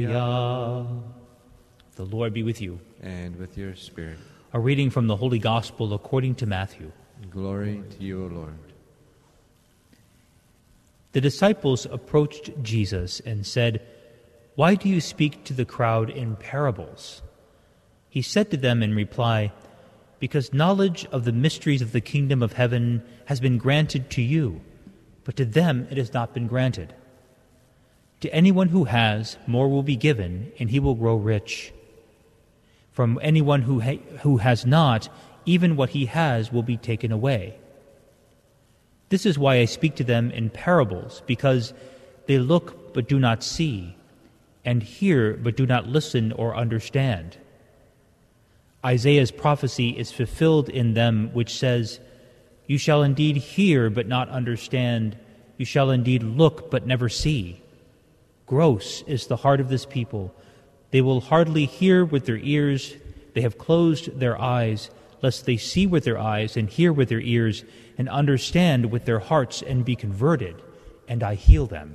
The Lord be with you. And with your spirit. A reading from the Holy Gospel according to Matthew. Glory to you, O Lord. The disciples approached Jesus and said, "Why do you speak to the crowd in parables?" He said to them in reply, "Because knowledge of the mysteries of the kingdom of heaven has been granted to you, but to them it has not been granted. To anyone who has, more will be given, and he will grow rich. From anyone who has not, even what he has will be taken away. This is why I speak to them in parables, because they look but do not see, and hear but do not listen or understand. Isaiah's prophecy is fulfilled in them, which says, 'You shall indeed hear but not understand, you shall indeed look but never see.' Gross is the heart of this people. They will hardly hear with their ears. They have closed their eyes, lest they see with their eyes and hear with their ears and understand with their hearts and be converted, and I heal them.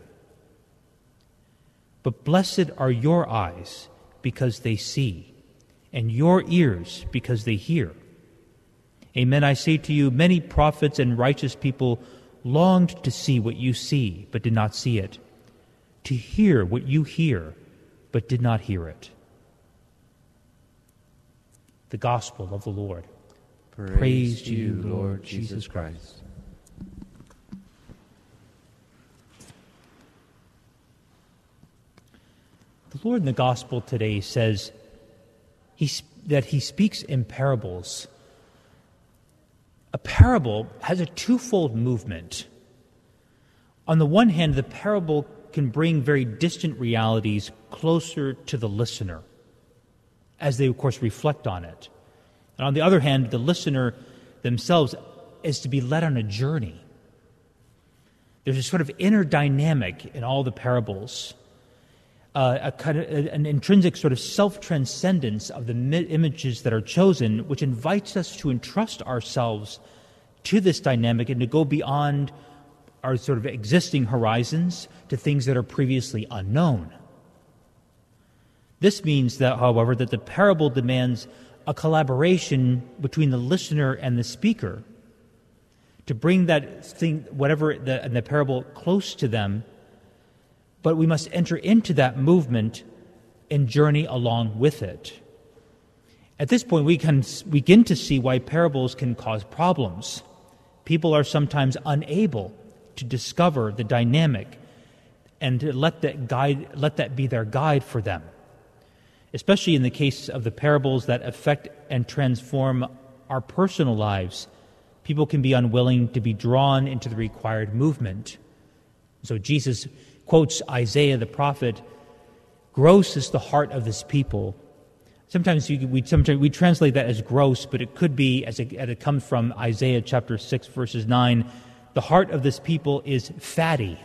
But blessed are your eyes because they see, and your ears because they hear. Amen, I say to you, many prophets and righteous people longed to see what you see, but did not see it, to hear what you hear, but did not hear it." The Gospel of the Lord. Praise to you, Lord Jesus Christ. The Lord in the Gospel today says that he speaks in parables. A parable has a twofold movement. On the one hand, the parable can bring very distant realities closer to the listener, as they, of course, reflect on it. And on the other hand, the listener themselves is to be led on a journey. There's a sort of inner dynamic in all the parables, an intrinsic sort of self-transcendence of the images that are chosen, which invites us to entrust ourselves to this dynamic and to go beyond our sort of existing horizons to things that are previously unknown. This means that, however, that the parable demands a collaboration between the listener and the speaker to bring that thing, whatever in the parable, close to them, but we must enter into that movement and journey along with it. At this point, we can begin to see why parables can cause problems. People are sometimes unable to discover the dynamic and to let that be their guide for them. Especially in the case of the parables that affect and transform our personal lives, people can be unwilling to be drawn into the required movement. So Jesus quotes Isaiah the prophet, "Gross is the heart of this people." Sometimes we translate that as gross, but it could be, as it comes from Isaiah chapter 6, verses 9, the heart of this people is fatty,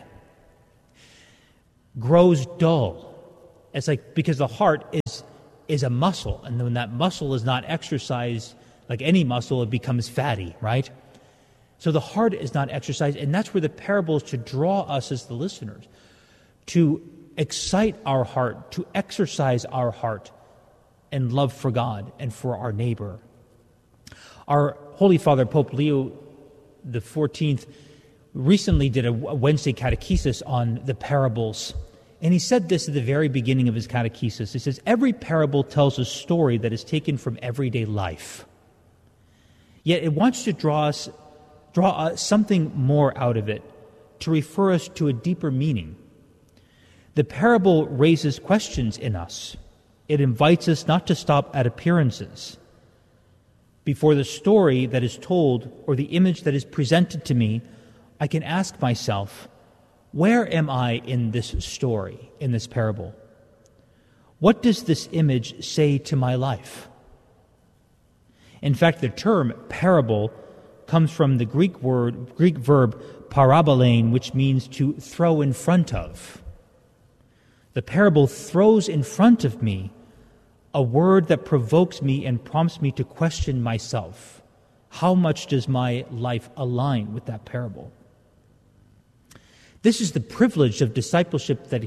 grows dull. It's like, because the heart is a muscle, and when that muscle is not exercised, like any muscle, it becomes fatty, right? So the heart is not exercised, and that's where the parables should draw us as the listeners, to excite our heart, to exercise our heart and love for God and for our neighbor. Our Holy Father, Pope Leo the 14th, recently did a Wednesday catechesis on the parables. And he said this at the very beginning of his catechesis. He says, "Every parable tells a story that is taken from everyday life. Yet it wants to draw us something more out of it, to refer us to a deeper meaning. The parable raises questions in us. It invites us not to stop at appearances. Before the story that is told or the image that is presented to me, I can ask myself, where am I in this story, in this parable? What does this image say to my life?" In fact, the term parable comes from the Greek verb parabolein, which means to throw in front of. The parable throws in front of me a word that provokes me and prompts me to question myself. How much does my life align with that parable? This is the privilege of discipleship that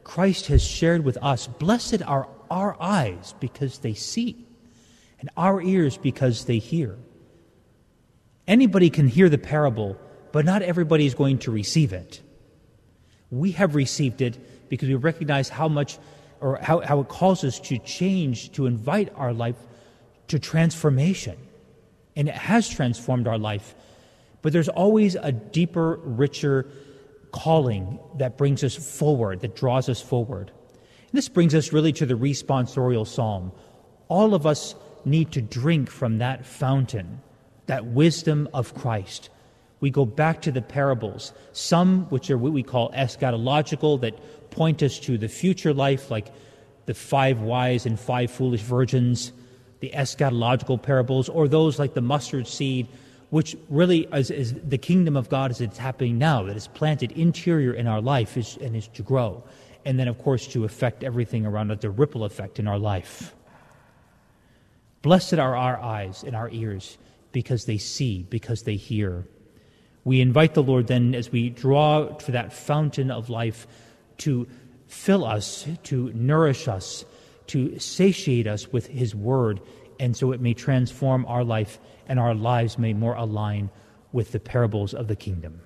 Christ has shared with us. Blessed are our eyes because they see, and our ears because they hear. Anybody can hear the parable, but not everybody is going to receive it. We have received it because we recognize how much, or how it calls us to change, to invite our life to transformation. And it has transformed our life. But there's always a deeper, richer calling that brings us forward, that draws us forward. And this brings us really to the responsorial psalm. All of us need to drink from that fountain, that wisdom of Christ. We go back to the parables, some which are what we call eschatological, that point us to the future life, like the 5 wise and 5 foolish virgins, the eschatological parables, or those like the mustard seed, which really is the kingdom of God as it's happening now, that is planted interior in our life and is to grow. And then, of course, to affect everything around it, the ripple effect in our life. Blessed are our eyes and our ears because they see, because they hear. We invite the Lord then, as we draw to that fountain of life, to fill us, to nourish us, to satiate us with His Word, and so it may transform our life and our lives may more align with the parables of the kingdom.